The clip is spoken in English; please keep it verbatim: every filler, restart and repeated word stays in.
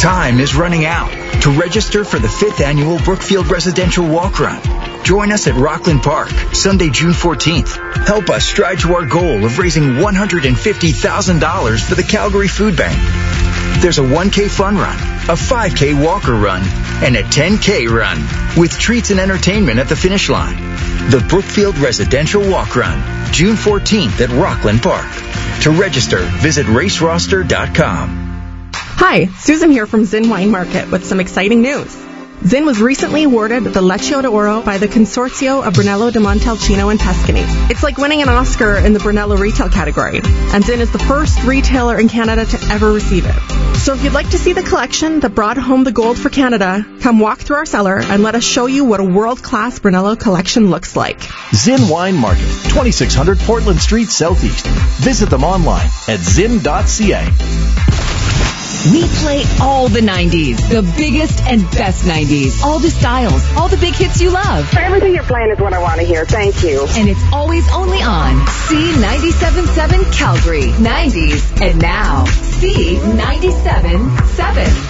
Time is running out to register for the fifth annual Brookfield Residential Walk Run. Join us at Rockland Park, Sunday, June fourteenth. Help us strive to our goal of raising one hundred fifty thousand dollars for the Calgary Food Bank. There's a one K fun run, a five K walker run, and a ten K run, with treats and entertainment at the finish line. The Brookfield Residential Walk Run, June fourteenth at Rockland Park. To register, visit race roster dot com. Hi, Susan here from Zinn Wine Market with some exciting news. Zinn was recently awarded the Leccio d'Oro by the Consorzio of Brunello di Montalcino and Tuscany. It's like winning an Oscar in the Brunello retail category, and Zinn is the first retailer in Canada to ever receive it. So if you'd like to see the collection that brought home the gold for Canada, come walk through our cellar and let us show you what a world-class Brunello collection looks like. Zinn Wine Market, twenty-six hundred Portland Street Southeast. Visit them online at zinn dot c a. We play all the nineties, the biggest and best nineties, all the styles, all the big hits you love. Everything you're playing is what I want to hear. Thank you. And it's always only on C ninety-seven point seven Calgary, nineties, and now C ninety-seven point seven.